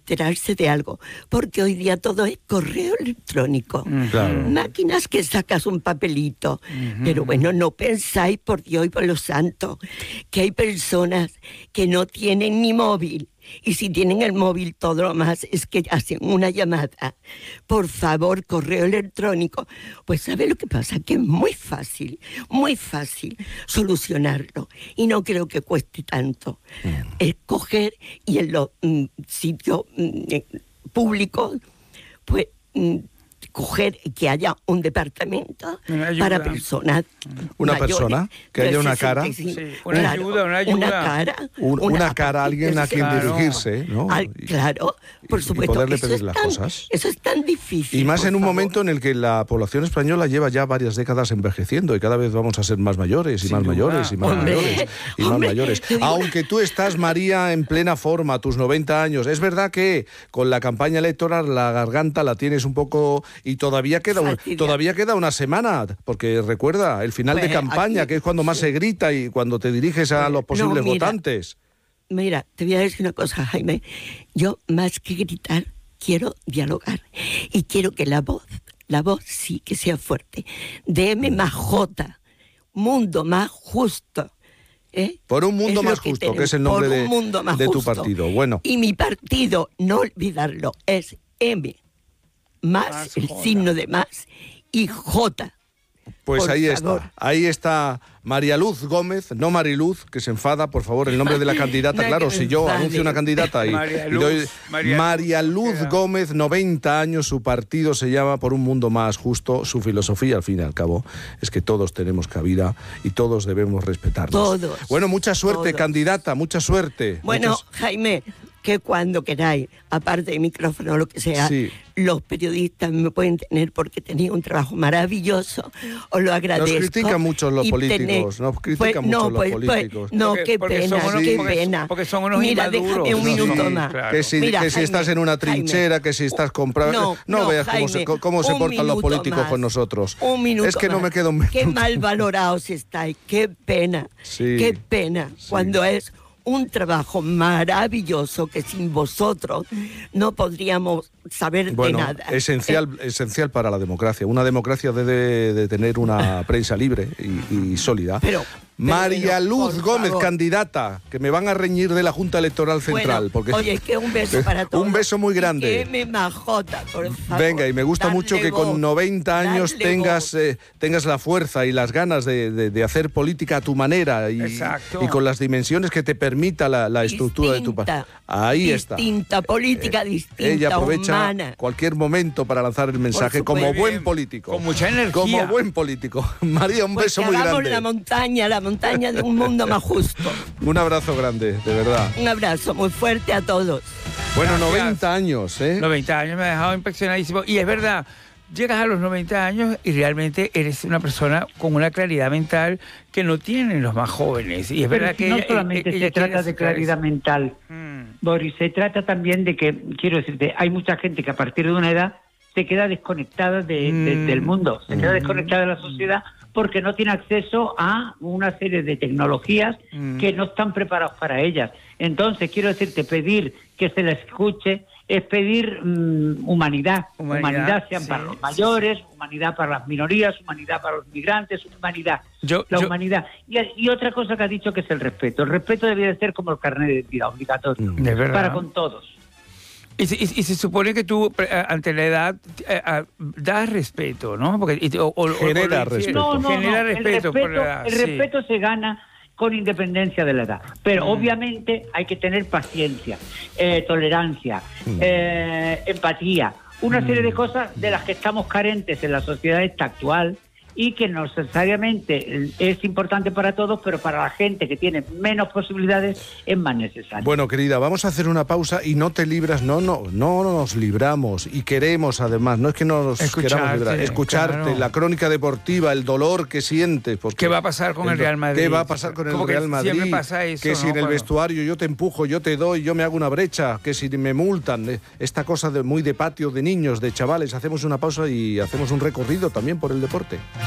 enterarse de algo, porque hoy día todo es correo electrónico, Claro. máquinas que sacas un papelito, pero bueno, no pensáis, por Dios y por los santos, que hay personas que no tienen ni móvil, y si tienen el móvil todo lo más es que hacen una llamada, por favor, correo electrónico. Pues ¿sabe lo que pasa? Que es muy fácil solucionarlo, y no creo que cueste tanto. Es coger y en los sitios públicos, pues coger que haya un departamento para personas Una mayores, persona, que de haya una cara. 65. Sí, una ayuda. Una cara, alguien a quien dirigirse, ¿no? Claro, por supuesto. Y poderle Eso pedir es las tan- cosas. Eso es tan difícil. Y más por en un favor. momento en el que la población española lleva ya varias décadas envejeciendo y cada vez vamos a ser más mayores y Sin más duda. mayores y más Hombre, mayores y más hombre, mayores. te digo- Aunque tú estás, María, en plena forma, a tus 90 años, es verdad que con la campaña electoral la garganta la tienes un poco y todavía queda una semana, porque recuerda, el final de Pues campaña, aquí- que es cuando más se grita y cuando te diriges a los posibles mira. votantes. Mira, te voy a decir una cosa, Jaime. Yo, más que gritar, quiero dialogar. Y quiero que la voz sí que sea fuerte. DM más J, mundo más justo. Por un mundo Es lo más que justo, tenemos, que es el nombre por un mundo más de tu justo. partido. Bueno. Y mi partido, no olvidarlo, es M, más el J. signo de más, y J. Pues Por favor. ahí está María Luz Gómez, no Mariluz, que se enfada, por favor, el nombre de la candidata. No, Claro, que si me yo enfade. anuncio una candidata y María y Luz, doy María Luz queda. Gómez, 90 años, su partido se llama Por un Mundo Más Justo, su filosofía, al fin y al cabo, es que todos tenemos cabida y todos debemos respetarnos. Todos. Bueno, mucha suerte, Todos. candidata, mucha suerte. Bueno, Jaime, que cuando queráis, aparte de micrófono o lo que sea, Sí. los periodistas me pueden tener porque tenéis un trabajo maravilloso, os lo agradezco. Nos critican mucho los Y políticos, nos critican mucho los políticos. no, qué Porque pena, son unos- qué porque- pena. porque son unos Mira, inmaduros. déjame un Sí, minuto sí, más. claro. Que si Mira, estás Jaime, en una Jaime. trinchera, que si estás comprando... No veas Jaime, cómo se un portan los minuto políticos más. con nosotros. Un minuto Es que no más. me queda un minuto. Qué mal valorados estáis, qué pena. Sí. Qué pena. Sí. Cuando es un trabajo maravilloso que sin vosotros no podríamos saber Bueno, de nada. esencial para la democracia. Una democracia debe de tener una prensa libre y sólida. Pero María bueno, Luz por Gómez, favor. candidata, que me van a reñir de la Junta Electoral Central. Bueno, porque oye, que un beso para todos. Un beso muy grande. Y que me majota, por favor. Venga, y me gusta Darle mucho que voz, con 90 años darle tengas, voz. tengas la fuerza y las ganas de hacer política a tu manera y Exacto. con las dimensiones que te permita la estructura de tu partido. Ahí está. Distinta, política distinta, Ella aprovecha humana. cualquier momento para lanzar el mensaje supuesto. como Muy buen bien. político. Con mucha energía. Como buen político. María, un Pues beso que muy hagamos grande. la montaña de un mundo más justo. Un abrazo grande, de verdad. Un abrazo muy fuerte a todos. Bueno, Gracias. 90 años, ¿eh? 90 años me ha dejado impresionadísimo. Y es verdad, llegas a los 90 años y realmente eres una persona con una claridad mental que no tienen los más jóvenes. Y es Pero verdad que no ella- solamente ella se quiere trata de sacar claridad eso. mental, Boris, se trata también de que, quiero decirte, hay mucha gente que a partir de una edad se queda desconectada del mundo, se queda desconectada de la sociedad porque no tiene acceso a una serie de tecnologías que no están preparados para ellas. Entonces, quiero decirte, pedir que se les escuche es pedir humanidad. Humanidad sean sí, para los mayores, humanidad para las minorías, humanidad para los migrantes, humanidad. La humanidad. Y otra cosa que ha dicho que es el respeto. El respeto debe de ser como el carnet de identidad, obligatorio, De verdad. para con todos. Y se supone que tú, ante la edad, das respeto, ¿no? Porque, Genera respeto. Genera respeto por la edad. El sí. respeto se gana con independencia de la edad. Pero obviamente hay que tener paciencia, tolerancia, empatía, una serie de cosas de las que estamos carentes en la sociedad esta actual y que no necesariamente es importante para todos, pero para la gente que tiene menos posibilidades es más necesario. Bueno, querida, vamos a hacer una pausa y no te libras, no nos libramos y queremos además, no es que no nos queramos librar, escucharte, claro. la crónica deportiva, el dolor que sientes. Porque ¿Qué va a pasar con el Real Madrid? ¿Qué va a pasar con el Como que Real Madrid? siempre pasa eso, que si ¿no? en el Cuando- vestuario yo te empujo, yo te doy, yo me hago una brecha, que si me multan, esta cosa muy de patio, de niños, de chavales. Hacemos una pausa y hacemos un recorrido también por el deporte.